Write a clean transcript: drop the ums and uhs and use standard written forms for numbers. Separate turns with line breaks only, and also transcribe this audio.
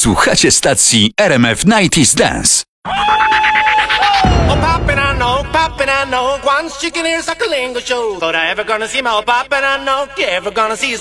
Słuchacie stacji RMF 90s Dance.
Oh, poppin' I know, one chicken ears like a lingo show. But I ever gonna see my poppin' I know, you ever gonna see